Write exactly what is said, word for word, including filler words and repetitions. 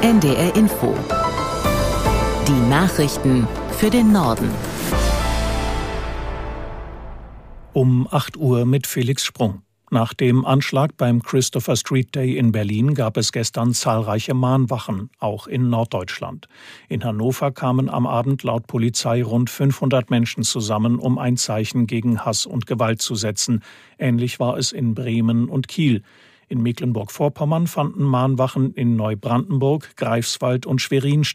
N D R Info. Die Nachrichten für den Norden. Um acht Uhr mit Felix Sprung. Nach dem Anschlag beim Christopher Street Day in Berlin gab es gestern zahlreiche Mahnwachen, auch in Norddeutschland. In Hannover kamen am Abend laut Polizei rund fünfhundert Menschen zusammen, um ein Zeichen gegen Hass und Gewalt zu setzen. Ähnlich war es in Bremen und Kiel. In Mecklenburg-Vorpommern fanden Mahnwachen in Neubrandenburg, Greifswald und Schwerin statt.